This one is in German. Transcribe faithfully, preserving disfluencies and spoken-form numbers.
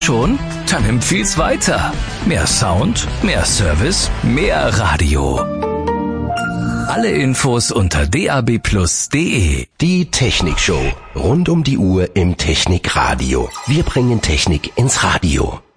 Schon? Dann empfiehl's weiter. Mehr Sound, mehr Service, mehr Radio. Alle Infos unter d a b plus punkt d e. Die Technikshow. Rund um die Uhr im Technikradio. Wir bringen Technik ins Radio.